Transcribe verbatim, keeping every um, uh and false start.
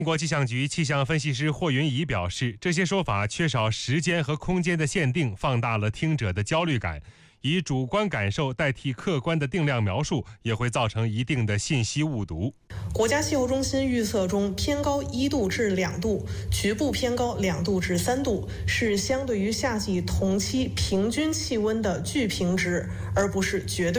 中国气象局气象分析师霍云怡表示，这些说法缺少时间和空间的限定，放大了听者的焦虑感。以主观感受代替客观的定量描述，也会造成一定的信息误读。 国家气候中心预测中，偏高一度至两度，局部偏高两度至三度，是相对于夏季同期平均气温的巨平值，而不是绝对。